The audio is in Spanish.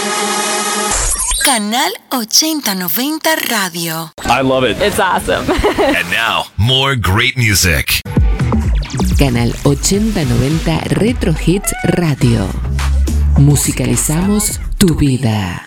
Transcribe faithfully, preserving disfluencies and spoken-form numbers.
Canal ochenta noventa Radio. I love it. It's awesome. And now, more great music. Canal ochenta noventa Retro Hits Radio. Musicalizamos tu vida.